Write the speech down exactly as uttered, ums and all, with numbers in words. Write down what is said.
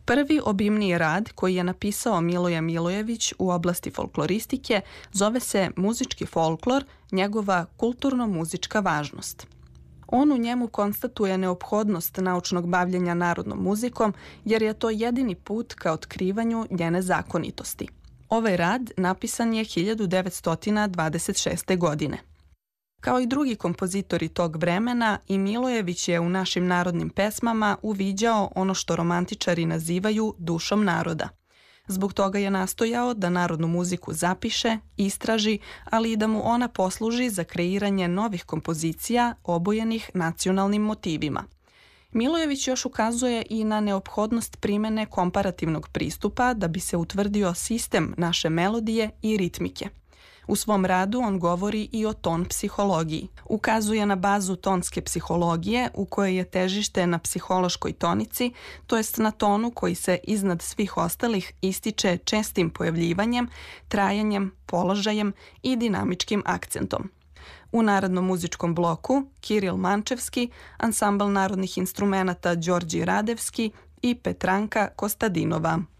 Prvi obimniji rad koji je napisao Miloje Milojević u oblasti folkloristike zove se Muzički folklor, njegova kulturno-muzička važnost. On u njemu konstatuje neophodnost naučnog bavljenja narodnom muzikom jer je to jedini put ka otkrivanju njene zakonitosti. Ovaj rad napisan je hiljadu devetsto dvadeset šeste. godine. Kao i drugi kompozitori tog vremena, i Milojević je u našim narodnim pesmama uviđao ono što romantičari nazivaju dušom naroda. Zbog toga je nastojao da narodnu muziku zapiše, istraži, ali i da mu ona posluži za kreiranje novih kompozicija obojenih nacionalnim motivima. Milojević još ukazuje i na neophodnost primene komparativnog pristupa da bi se utvrdio sistem naše melodije i ritmike. U svom radu on govori i o ton psihologiji. Ukazuje na bazu tonske psihologije u kojoj je težište na psihološkoj tonici, to jest na tonu koji se iznad svih ostalih ističe čestim pojavljivanjem, trajanjem, položajem i dinamičkim akcentom. U narodnom muzičkom bloku Kiril Mančevski, ansambl narodnih instrumenata Đorđe Radevski i Petranka Kostadinova.